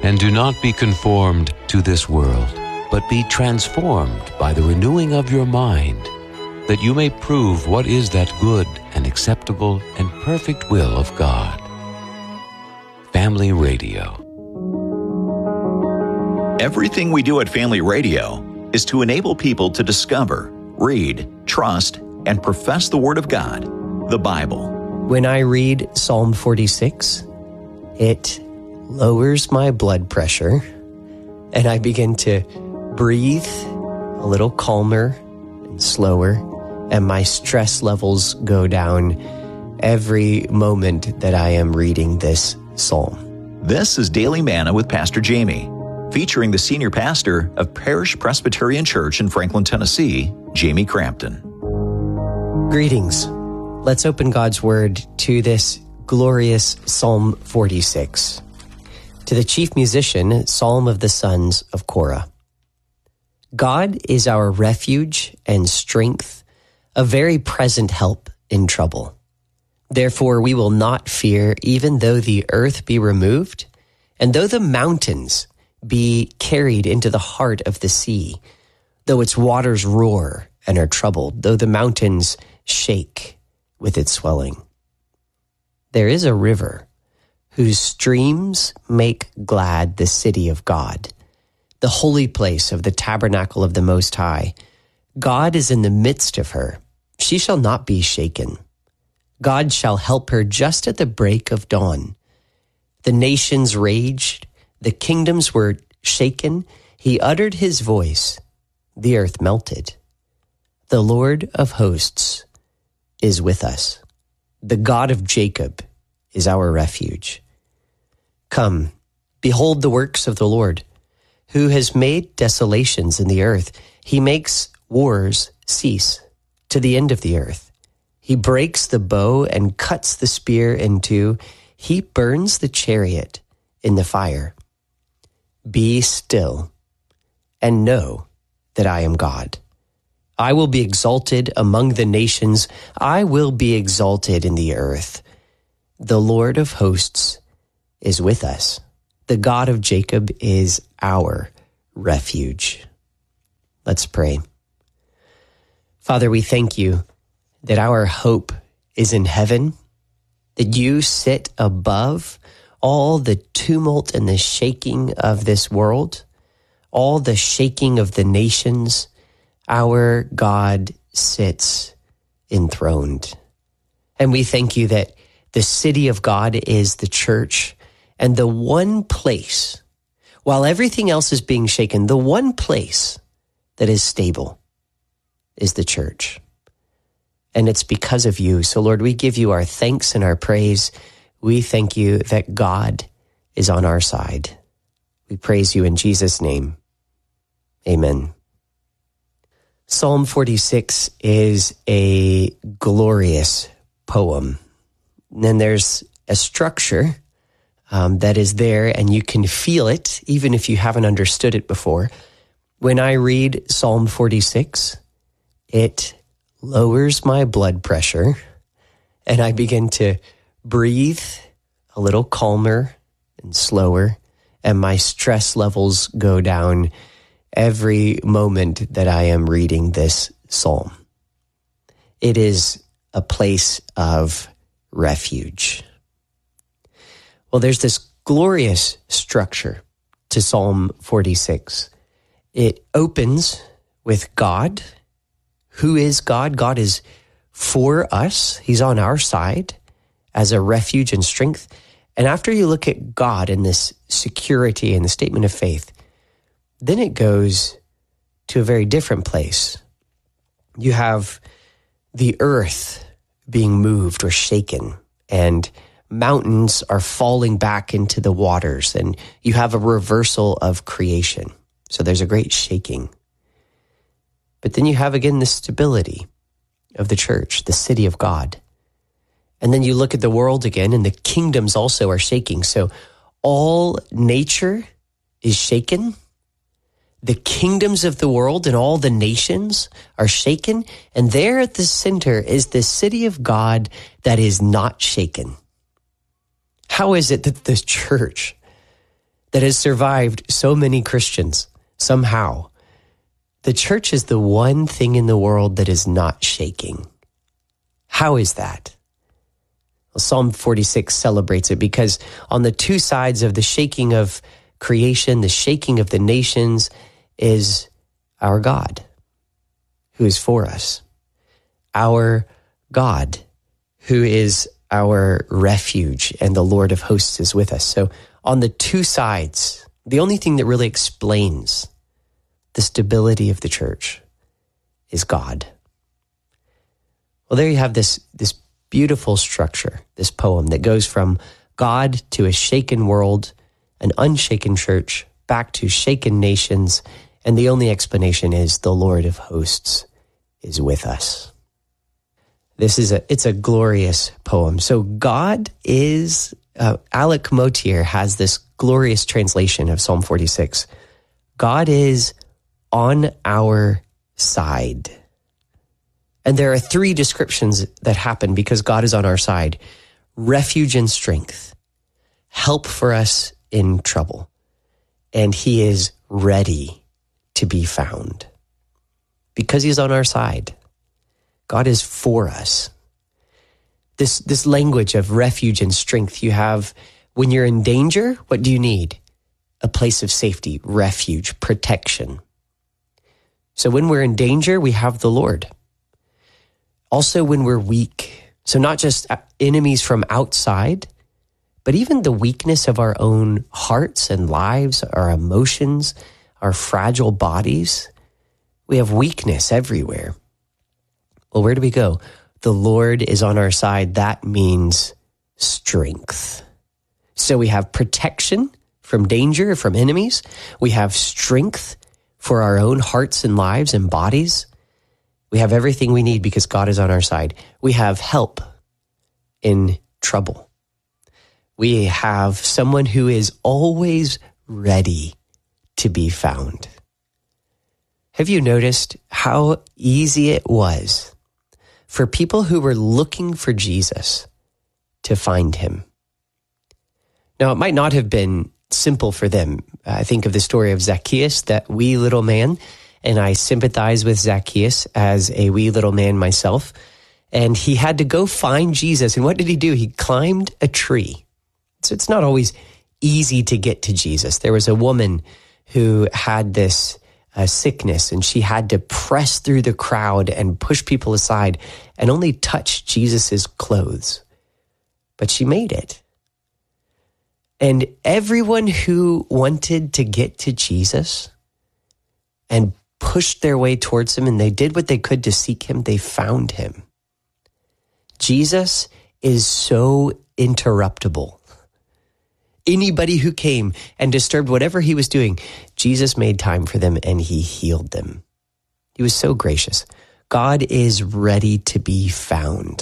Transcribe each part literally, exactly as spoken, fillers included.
And do not be conformed to this world, but be transformed by the renewing of your mind, that you may prove what is that good and acceptable and perfect will of God. Family Radio. Everything we do at Family Radio is to enable people to discover, read, trust, and profess the Word of God, the Bible. When I read Psalm forty-six, it lowers my blood pressure, and I begin to breathe a little calmer and slower, and my stress levels go down every moment that I am reading this psalm. This is Daily Manna with Pastor Jamie, featuring the senior pastor of Parish Presbyterian Church in Franklin, Tennessee, Jamie Crampton. Greetings. Let's open God's Word to this glorious Psalm forty-six. To the chief musician, Psalm of the sons of Korah. God is our refuge and strength, a very present help in trouble. Therefore we will not fear, even though the earth be removed, and though the mountains be carried into the heart of the sea, though its waters roar and are troubled, though the mountains shake with its swelling. There is a river whose streams make glad the city of God, the holy place of the tabernacle of the Most High. God is in the midst of her. She shall not be shaken. God shall help her just at the break of dawn. The nations raged, the kingdoms were shaken. He uttered his voice, the earth melted. The Lord of hosts is with us. The God of Jacob is our refuge. Come, behold the works of the Lord, who has made desolations in the earth. He makes wars cease to the end of the earth. He breaks the bow and cuts the spear in two. He burns the chariot in the fire. Be still and know that I am God. I will be exalted among the nations. I will be exalted in the earth. The Lord of hosts is with us. The God of Jacob is our refuge. Let's pray. Father, we thank you that our hope is in heaven, that you sit above all the tumult and the shaking of this world, all the shaking of the nations. Our God sits enthroned. And we thank you that the city of God is the church, and the one place, while everything else is being shaken, the one place that is stable is the church. And it's because of you. So Lord, we give you our thanks and our praise. We thank you that God is on our side. We praise you in Jesus' name. Amen. Psalm forty-six is a glorious poem. And then there's a structure um, that is there, and you can feel it, even if you haven't understood it before. When I read Psalm forty-six, it lowers my blood pressure, and I begin to breathe a little calmer and slower, and my stress levels go down every moment that I am reading this psalm. It is a place of refuge. Well, there's this glorious structure to Psalm forty-six. It opens with God. Who is God? God is for us. He's on our side as a refuge and strength. And after you look at God in this security and the statement of faith, then it goes to a very different place. You have the earth being moved or shaken, and mountains are falling back into the waters, and you have a reversal of creation. So there's a great shaking. But then you have again the stability of the church, the city of God. And then you look at the world again, and the kingdoms also are shaking. So all nature is shaken. The kingdoms of the world and all the nations are shaken. And there at the center is the city of God that is not shaken. How is it that the church that has survived so many Christians somehow. The church is the one thing in the world that is not shaking. How is that? Well, Psalm forty-six celebrates it because on the two sides of the shaking of creation, the shaking of the nations, is our God, who is for us. Our God, who is our refuge, and the Lord of hosts is with us. So on the two sides, the only thing that really explains the stability of the church is God. Well, there you have this, this beautiful structure, this poem that goes from God to a shaken world, an unshaken church, back to shaken nations, and the only explanation is the Lord of hosts is with us. This is a, it's a glorious poem. So God is, uh, Alec Motyer has this glorious translation of Psalm forty-six. God is on our side. And there are three descriptions that happen because God is on our side: refuge and strength, help for us in trouble, and he is ready to be found. Because he's on our side, God is for us. This, this language of refuge and strength you have when you're in danger, what do you need? A place of safety, refuge, protection. So when we're in danger, we have the Lord. Also when we're weak, so not just enemies from outside, but even the weakness of our own hearts and lives, our emotions, our fragile bodies, we have weakness everywhere. Well, where do we go? The Lord is on our side. That means strength. So we have protection from danger, from enemies. We have strength for our own hearts and lives and bodies. We have everything we need because God is on our side. We have help in trouble. We have someone who is always ready to be found. Have you noticed how easy it was for people who were looking for Jesus to find him? Now, it might not have been simple for them. I think of the story of Zacchaeus, that wee little man, and I sympathize with Zacchaeus as a wee little man myself. And he had to go find Jesus. And what did he do? He climbed a tree. So it's not always easy to get to Jesus. There was a woman who had this uh, sickness, and she had to press through the crowd and push people aside and only touch Jesus's clothes. But she made it. And everyone who wanted to get to Jesus and pushed their way towards him, and they did what they could to seek him, they found him. Jesus is so interruptible. Anybody who came and disturbed whatever he was doing, Jesus made time for them and he healed them. He was so gracious. God is ready to be found.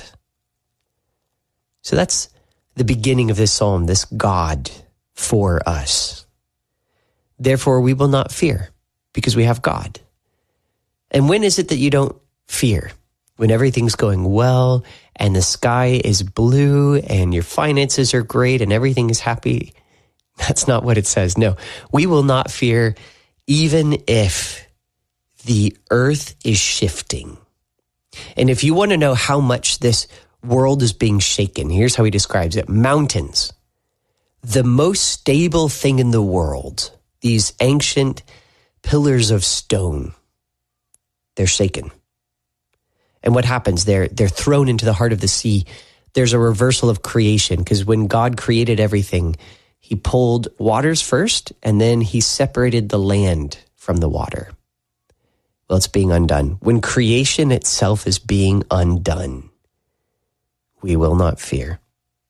So that's the beginning of this psalm, this God for us. Therefore, we will not fear because we have God. And when is it that you don't fear? When everything's going well and the sky is blue and your finances are great and everything is happy. That's not what it says. No, we will not fear even if the earth is shifting. And if you want to know how much this world is being shaken, here's how he describes it. Mountains, the most stable thing in the world, these ancient pillars of stone, they're shaken. And what happens? They're, they're thrown into the heart of the sea. There's a reversal of creation because when God created everything, he pulled waters first and then he separated the land from the water. Well, it's being undone. When creation itself is being undone, we will not fear,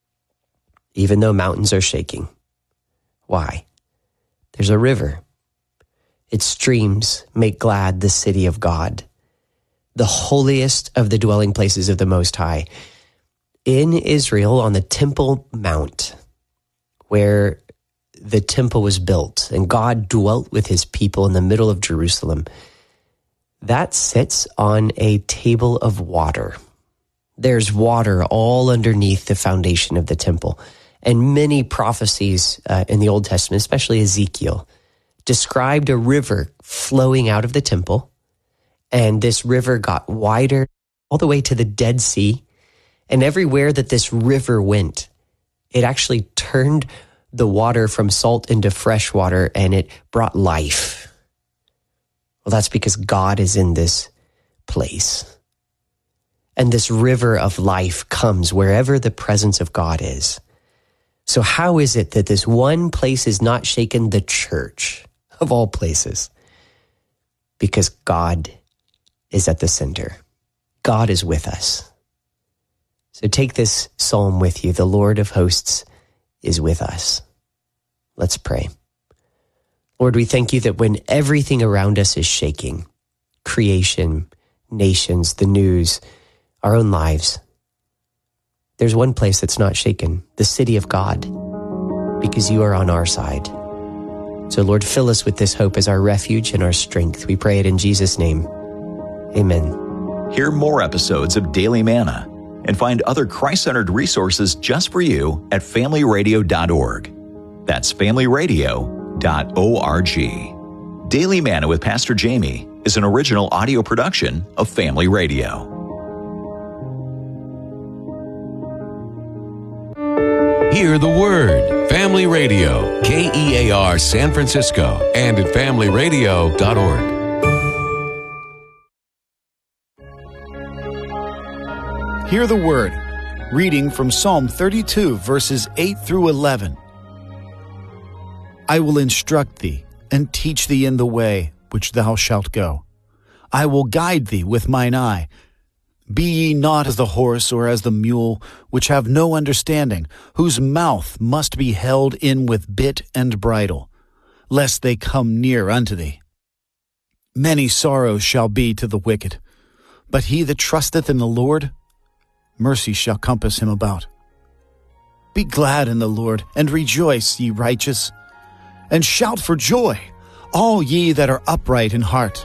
even though mountains are shaking. Why? There's a river. Its streams make glad the city of God, the holiest of the dwelling places of the Most High. In Israel, on the Temple Mount, where the temple was built, and God dwelt with his people in the middle of Jerusalem, that sits on a table of water. There's water all underneath the foundation of the temple. And many prophecies uh, in the Old Testament, especially Ezekiel, described a river flowing out of the temple. And this river got wider all the way to the Dead Sea. And everywhere that this river went, it actually turned the water from salt into fresh water, and it brought life. Well, that's because God is in this place. And this river of life comes wherever the presence of God is. So how is it that this one place is not shaken? The church, of all places. Because God is at the center. God is with us. So take this psalm with you. The Lord of hosts is with us. Let's pray. Lord, we thank you that when everything around us is shaking, creation, nations, the news, our own lives, there's one place that's not shaken, the city of God, because you are on our side. So Lord, fill us with this hope as our refuge and our strength. We pray it in Jesus' name. Amen. Hear more episodes of Daily Manna and find other Christ-centered resources just for you at family radio dot org. That's family radio dot org. Daily Manna with Pastor Jamie is an original audio production of Family Radio. Hear the Word. Family Radio, K E A R San Francisco, and at family radio dot org. Hear the Word. Reading from Psalm thirty-two, verses eight through eleven. I will instruct thee, and teach thee in the way which thou shalt go. I will guide thee with mine eye. Be ye not as the horse or as the mule, which have no understanding, whose mouth must be held in with bit and bridle, lest they come near unto thee. Many sorrows shall be to the wicked, but he that trusteth in the Lord, mercy shall compass him about. Be glad in the Lord, and rejoice, ye righteous, and shout for joy, all ye that are upright in heart.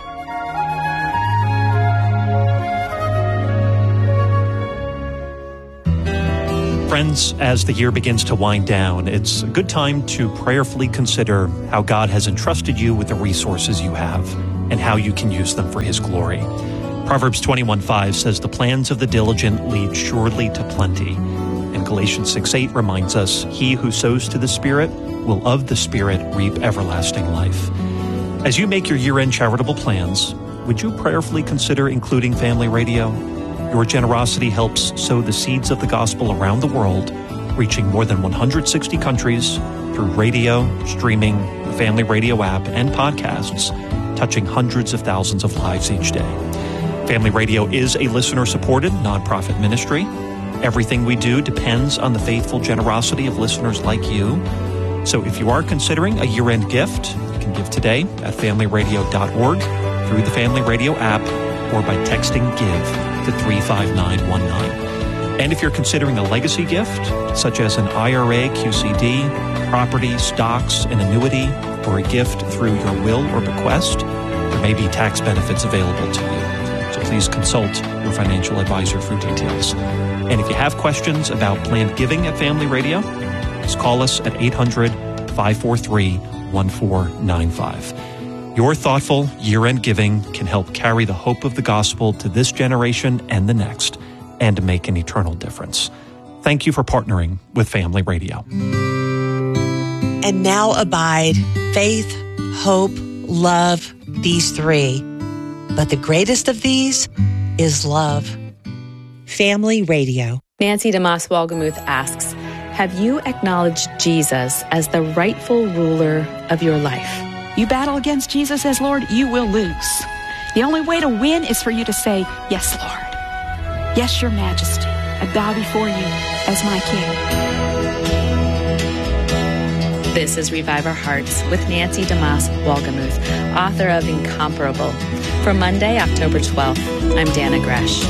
Friends, as the year begins to wind down, it's a good time to prayerfully consider how God has entrusted you with the resources you have and how you can use them for His glory. Proverbs twenty-one five says, "The plans of the diligent lead surely to plenty." And Galatians six eight reminds us, "He who sows to the Spirit will of the Spirit reap everlasting life." As you make your year-end charitable plans, would you prayerfully consider including Family Radio? Your generosity helps sow the seeds of the gospel around the world, reaching more than one hundred sixty countries through radio, streaming, the Family Radio app, and podcasts, touching hundreds of thousands of lives each day. Family Radio is a listener-supported nonprofit ministry. Everything we do depends on the faithful generosity of listeners like you. So if you are considering a year-end gift, you can give today at family radio dot org, through the Family Radio app, or by texting GIVE to three five nine one nine. And if you're considering a legacy gift, such as an I R A, Q C D, property, stocks, an annuity, or a gift through your will or bequest, there may be tax benefits available to you. So please consult your financial advisor for details. And if you have questions about planned giving at Family Radio, just call us at eight hundred, five four three, one four nine five. Your thoughtful year-end giving can help carry the hope of the gospel to this generation and the next, and to make an eternal difference. Thank you for partnering with Family Radio. And now abide faith, hope, love, these three. But the greatest of these is love. Family Radio. Nancy DeMoss Walgamuth asks, have you acknowledged Jesus as the rightful ruler of your life? You battle against Jesus as Lord, you will lose. The only way to win is for you to say, yes, Lord. Yes, Your Majesty. I bow before you as my King. This is Revive Our Hearts with Nancy DeMoss Walgamuth, author of Incomparable. For Monday, October twelfth, I'm Dana Gresh.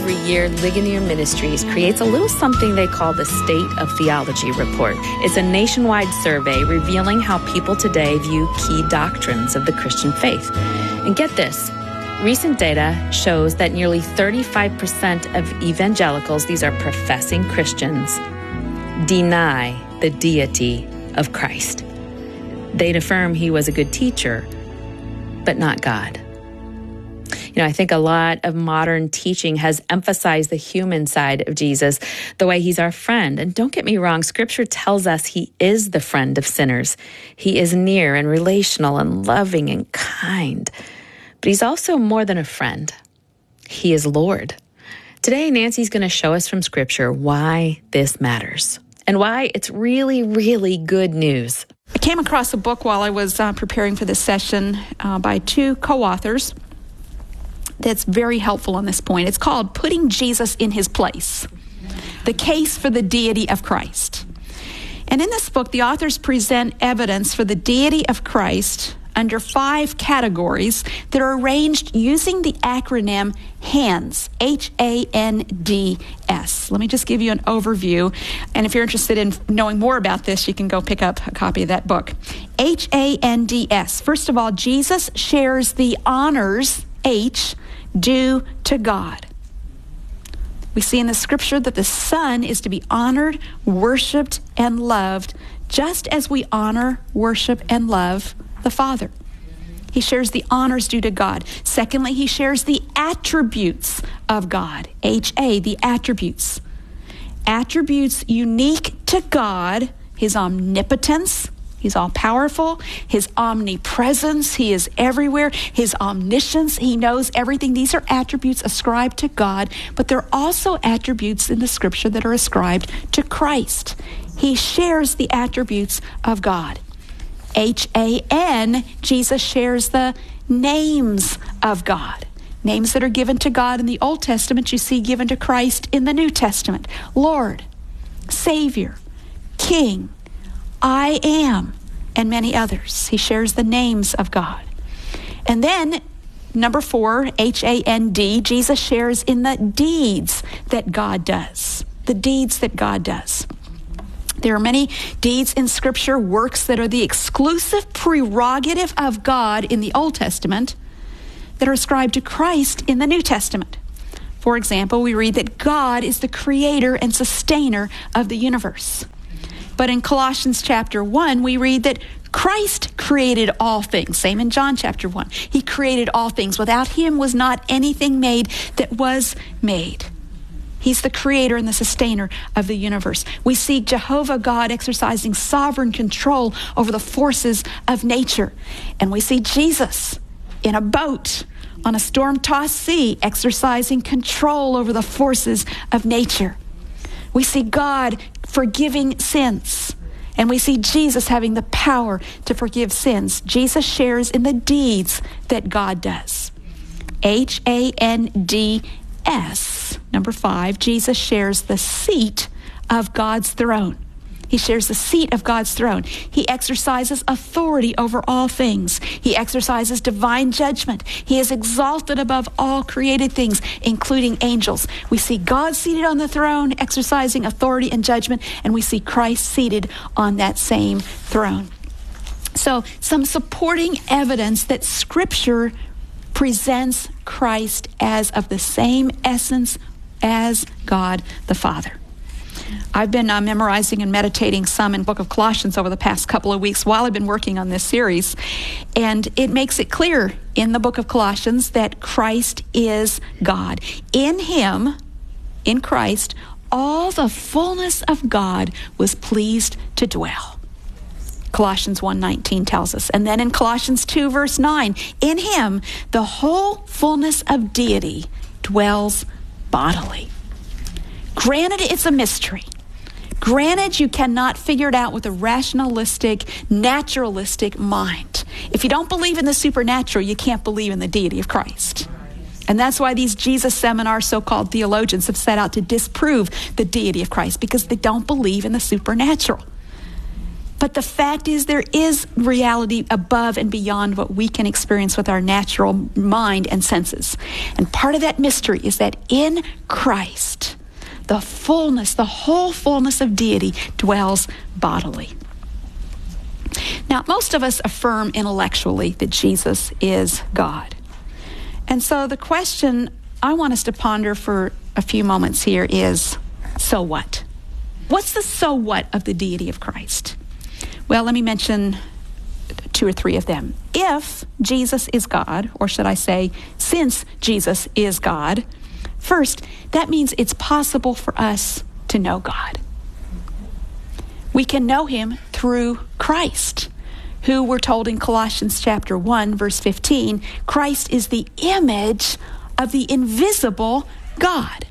every year, Ligonier Ministries creates a little something they call the State of Theology Report. It's a nationwide survey revealing how people today view key doctrines of the Christian faith. And get this, recent data shows that nearly thirty-five percent of evangelicals, these are professing Christians, deny the deity of Christ. They'd affirm he was a good teacher, but not God. You know, I think a lot of modern teaching has emphasized the human side of Jesus, the way he's our friend. And don't get me wrong, Scripture tells us he is the friend of sinners. He is near and relational and loving and kind. But he's also more than a friend. He is Lord. Today, Nancy's going to show us from Scripture why this matters and why it's really, really good news. I came across a book while I was uh, preparing for this session uh, by two co-authors that's very helpful on this point. It's called Putting Jesus in His Place, The Case for the Deity of Christ. And in this book, the authors present evidence for the deity of Christ under five categories that are arranged using the acronym HANDS, H A N D S. Let me just give you an overview. And if you're interested in knowing more about this, you can go pick up a copy of that book. H A N D S. First of all, Jesus shares the honors, H, due to God. We see in the Scripture that the Son is to be honored, worshiped, and loved, just as we honor, worship, and love the Father. He shares the honors due to God. Secondly, he shares the attributes of God. H A, the attributes. Attributes unique to God, his omnipotence, he's all-powerful, his omnipresence, he is everywhere, his omniscience, he knows everything. These are attributes ascribed to God, but there are also attributes in the Scripture that are ascribed to Christ. He shares the attributes of God. H A N, Jesus shares the names of God. Names that are given to God in the Old Testament, you see given to Christ in the New Testament. Lord, Savior, King, I am, and many others. He shares the names of God. And then, number four, H A N D, Jesus shares in the deeds that God does. The deeds that God does. There are many deeds in Scripture, works that are the exclusive prerogative of God in the Old Testament that are ascribed to Christ in the New Testament. For example, we read that God is the creator and sustainer of the universe. But in Colossians chapter one, we read that Christ created all things. Same in John chapter one. He created all things. Without him was not anything made that was made. He's the creator and the sustainer of the universe. We see Jehovah God exercising sovereign control over the forces of nature. And we see Jesus in a boat on a storm-tossed sea exercising control over the forces of nature. We see God forgiving sins. And we see Jesus having the power to forgive sins. Jesus shares in the deeds that God does. H A N D S, number five, Jesus shares the seat of God's throne. He shares the seat of God's throne. He exercises authority over all things. He exercises divine judgment. He is exalted above all created things, including angels. We see God seated on the throne, exercising authority and judgment, and we see Christ seated on that same throne. So, some supporting evidence that Scripture presents Christ as of the same essence as God the Father. I've been uh, memorizing and meditating some in the book of Colossians over the past couple of weeks while I've been working on this series. And it makes it clear in the book of Colossians that Christ is God. In him, in Christ, all the fullness of God was pleased to dwell. Colossians one nineteen tells us. And then in Colossians two verse nine, in him the whole fullness of deity dwells bodily. Granted, it's a mystery. Granted, you cannot figure it out with a rationalistic, naturalistic mind. If you don't believe in the supernatural, you can't believe in the deity of Christ. And that's why these Jesus seminars, so-called theologians, have set out to disprove the deity of Christ, because they don't believe in the supernatural. But the fact is, there is reality above and beyond what we can experience with our natural mind and senses. And part of that mystery is that in Christ, the fullness, the whole fullness of deity dwells bodily. Now, most of us affirm intellectually that Jesus is God. And so the question I want us to ponder for a few moments here is, so what? What's the so what of the deity of Christ? Well, let me mention two or three of them. If Jesus is God, or should I say, since Jesus is God, first, that means it's possible for us to know God. We can know him through Christ, who we're told in Colossians chapter one, verse fifteen, Christ is the image of the invisible God.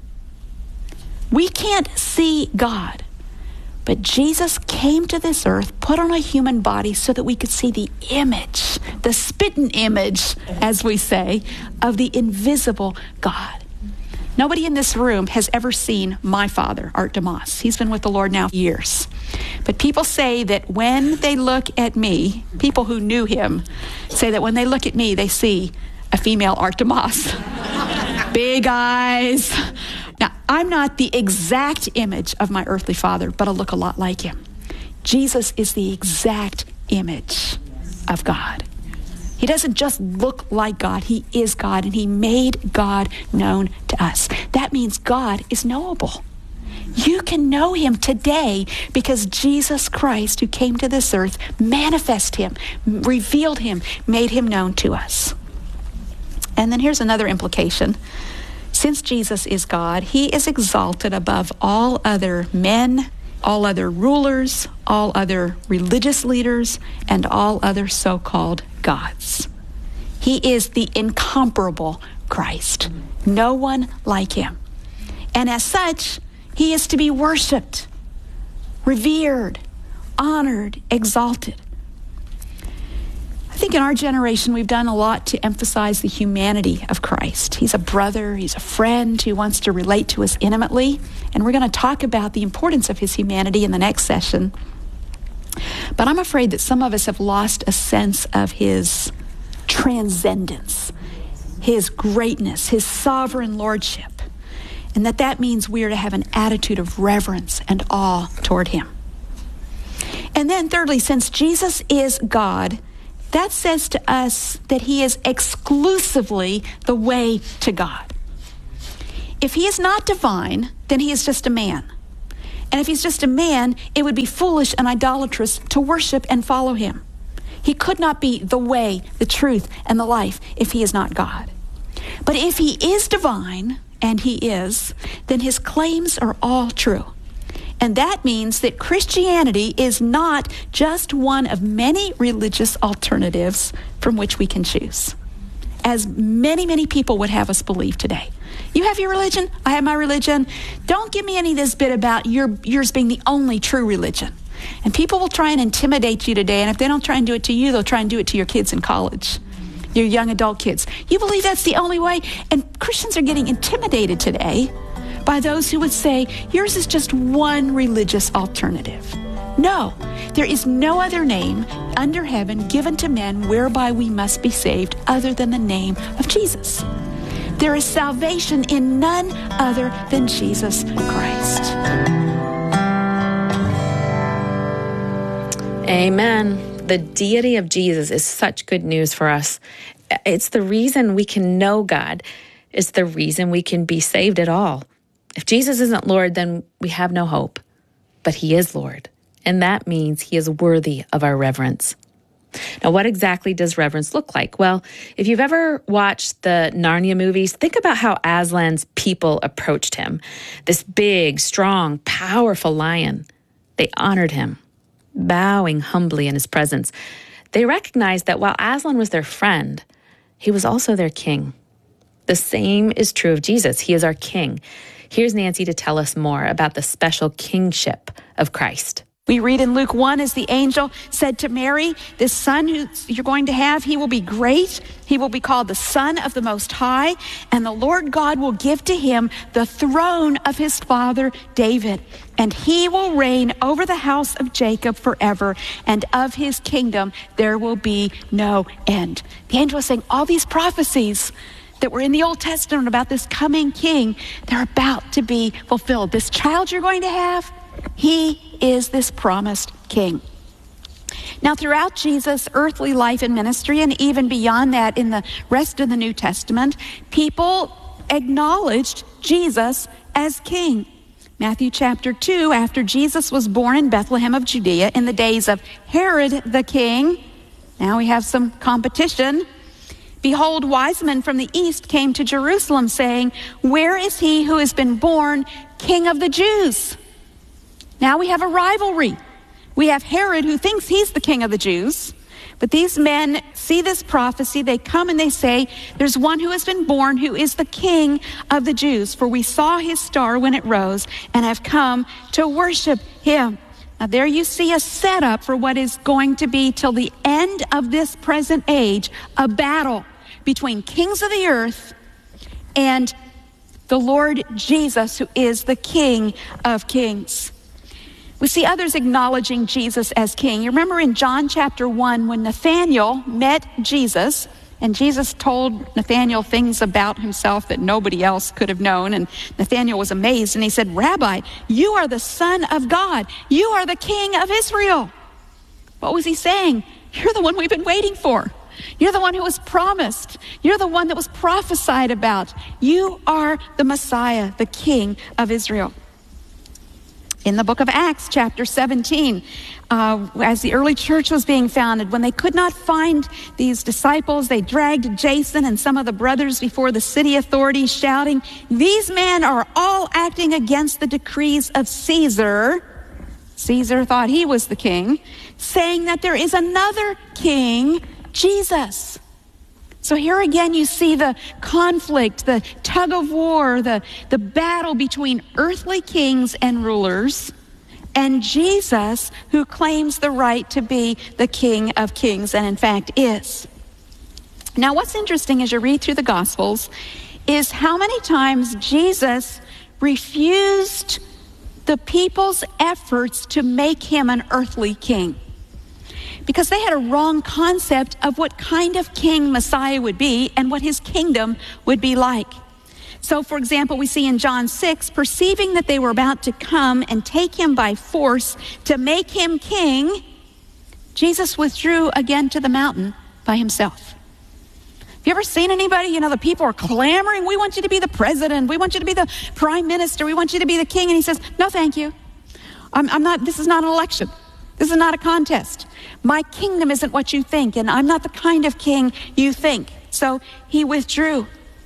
We can't see God, but Jesus came to this earth, put on a human body so that we could see the image, the spitting image, as we say, of the invisible God. Nobody in this room has ever seen my father, Art DeMoss. He's been with the Lord now years. But people say that when they look at me, people who knew him say that when they look at me, they see a female Art DeMoss. Big eyes. Now, I'm not the exact image of my earthly father, but I look a lot like him. Jesus is the exact image of God. He doesn't just look like God. He is God, and he made God known to us. That means God is knowable. You can know him today because Jesus Christ, who came to this earth, manifested him, revealed him, made him known to us. And then here's another implication. Since Jesus is God, he is exalted above all other men, all other rulers, all other religious leaders, and all other so-called gods. He is the incomparable Christ. No one like him. And as such, he is to be worshiped, revered, honored, exalted. I think in our generation, we've done a lot to emphasize the humanity of Christ. He's a brother, he's a friend who wants to relate to us intimately. And we're going to talk about the importance of his humanity in the next session. But I'm afraid that some of us have lost a sense of his transcendence, his greatness, his sovereign lordship. And that that means we are to have an attitude of reverence and awe toward him. And then thirdly, since Jesus is God, that says to us that he is exclusively the way to God. If he is not divine, then he is just a man. And if he's just a man, it would be foolish and idolatrous to worship and follow him. He could not be the way, the truth, and the life if he is not God. But if he is divine, and he is, then his claims are all true. And that means that Christianity is not just one of many religious alternatives from which we can choose, as many, many people would have us believe today. You have your religion, I have my religion. Don't give me any of this bit about your, yours being the only true religion. And people will try and intimidate you today, and if they don't try and do it to you, they'll try and do it to your kids in college, your young adult kids. You believe that's the only way? And Christians are getting intimidated today by those who would say, yours is just one religious alternative. No, there is no other name under heaven given to men whereby we must be saved other than the name of Jesus. There is salvation in none other than Jesus Christ. Amen. The deity of Jesus is such good news for us. It's the reason we can know God. It's the reason we can be saved at all. If Jesus isn't Lord, then we have no hope. But he is Lord, and that means he is worthy of our reverence. Now, what exactly does reverence look like? Well, if you've ever watched the Narnia movies, think about how Aslan's people approached him. This big, strong, powerful lion. They honored him, bowing humbly in his presence. They recognized that while Aslan was their friend, he was also their king. The same is true of Jesus. He is our king. Here's Nancy to tell us more about the special kingship of Christ. We read in Luke one, as the angel said to Mary, this son who you're going to have, he will be great. He will be called the Son of the Most High, and the Lord God will give to him the throne of his father David, and he will reign over the house of Jacob forever, and of his kingdom there will be no end. The angel is saying all these prophecies that were in the Old Testament about this coming king, they're about to be fulfilled. This child you're going to have, he is this promised king. Now, throughout Jesus' earthly life and ministry, and even beyond that in the rest of the New Testament, people acknowledged Jesus as king. Matthew chapter two, after Jesus was born in Bethlehem of Judea in the days of Herod the king, now we have some competition. Behold, wise men from the east came to Jerusalem, saying, where is he who has been born King of the Jews? Now we have a rivalry. We have Herod, who thinks he's the king of the Jews. But these men see this prophecy. They come and they say, there's one who has been born who is the king of the Jews. For we saw his star when it rose and have come to worship him. Now there you see a setup for what is going to be till the end of this present age, a battle between kings of the earth and the Lord Jesus, who is the King of Kings. We see others acknowledging Jesus as king. You remember in John chapter one when Nathanael met Jesus, and Jesus told Nathanael things about himself that nobody else could have known, and Nathanael was amazed, and he said, Rabbi, you are the Son of God. You are the King of Israel. What was he saying? You're the one we've been waiting for. You're the one who was promised. You're the one that was prophesied about. You are the Messiah, the King of Israel. In the book of Acts, chapter seventeen, uh, as the early church was being founded, when they could not find these disciples, they dragged Jason and some of the brothers before the city authorities, shouting, these men are all acting against the decrees of Caesar. Caesar thought he was the king, saying that there is another king, Jesus. So here again you see the conflict, the tug of war, the, the battle between earthly kings and rulers and Jesus, who claims the right to be the King of Kings, and in fact is. Now what's interesting as you read through the Gospels is how many times Jesus refused the people's efforts to make him an earthly king, because they had a wrong concept of what kind of king Messiah would be and what his kingdom would be like. So, for example, we see in John six, perceiving that they were about to come and take him by force to make him king, Jesus withdrew again to the mountain by himself. Have you ever seen anybody, you know, the people are clamoring, we want you to be the president, we want you to be the prime minister, we want you to be the king, and he says, no, thank you. I'm, I'm not, this is not an election. This is not a contest. My kingdom isn't what you think, and I'm not the kind of king you think. So he withdrew.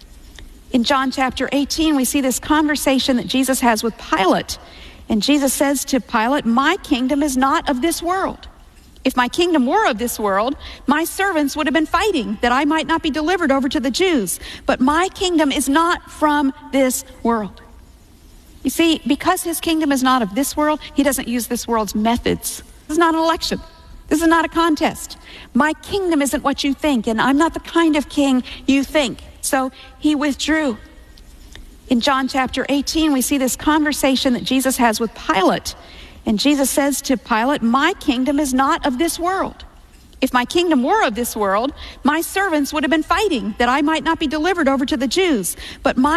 In John chapter eighteen, we see this conversation that Jesus has with Pilate. And Jesus says to Pilate, my kingdom is not of this world. If my kingdom were of this world, my servants would have been fighting that I might not be delivered over to the Jews. But my kingdom is not from this world. You see, because his kingdom is not of this world, he doesn't use this world's methods. This is not an election. This is not a contest. My kingdom isn't what you think, and I'm not the kind of king you think. So he withdrew. In John chapter eighteen, we see this conversation that Jesus has with Pilate. And Jesus says to Pilate, my kingdom is not of this world. If my kingdom were of this world, my servants would have been fighting that I might not be delivered over to the Jews. But my